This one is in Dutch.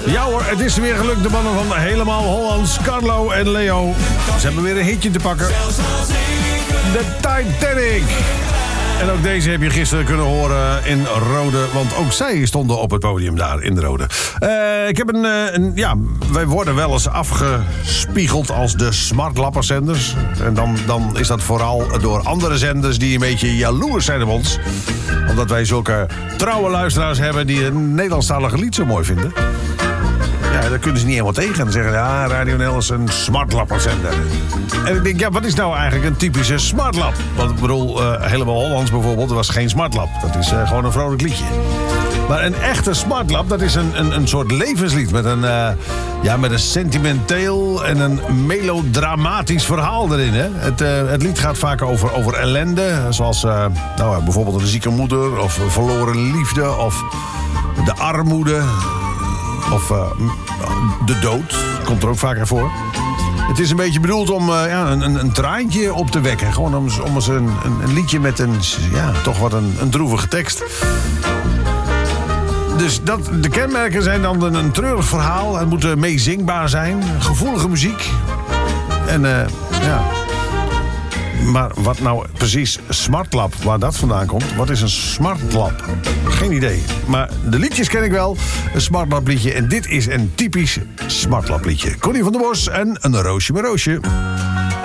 Ja hoor, het is weer gelukt. De mannen van Helemaal Hollands, Carlo en Leo. Ze hebben weer een hitje te pakken. De Titanic. En ook deze heb je gisteren kunnen horen in Rode. Want ook zij stonden op het podium daar in de Rode. Ik heb wij worden wel eens afgespiegeld als de smartlapperzenders. En dan is dat vooral door andere zenders die een beetje jaloers zijn op ons. Omdat wij zulke trouwe luisteraars hebben die het Nederlandstalige lied zo mooi vinden. Ja, daar kunnen ze niet helemaal tegen. En zeggen, ja, Radio NL is een smartlapperzender. En ik denk, ja, wat is nou eigenlijk een typische smartlap? Want ik bedoel, Helemaal Hollands bijvoorbeeld, dat was geen smartlap. Dat is gewoon een vrolijk liedje. Maar een echte smartlap, dat is een soort levenslied. Met een sentimenteel en een melodramatisch verhaal erin. Hè? Het lied gaat vaak over ellende. Zoals bijvoorbeeld een zieke moeder, of verloren liefde, of de armoede. Of de dood, komt er ook vaker voor. Het is een beetje bedoeld om een traantje op te wekken. Gewoon om eens een liedje met toch wat een droevige tekst. Dus de kenmerken zijn dan een treurig verhaal. Het moet meezingbaar zijn. Gevoelige muziek. En Maar wat nou precies smartlap, waar dat vandaan komt? Wat is een smartlap? Geen idee. Maar de liedjes ken ik wel. Een smartlap liedje. En dit is een typisch smartlap liedje. Connie van der Bos en een roosje met roosje.